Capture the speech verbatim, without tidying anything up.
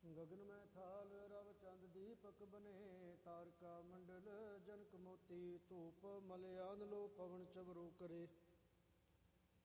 ਗਗਨ ਮੈਂ ਥਾਲ ਰਵ ਚੰਦ ਦੀਪਕ ਬਨੇ, ਤਾਰਕਾ ਮੰਡਲ ਜਨਕ ਮੋਤੀ, ਧੂਪ ਮਲਿਆਨ ਲੋ ਪਵਨ ਚਵਰੋ ਕਰੇ।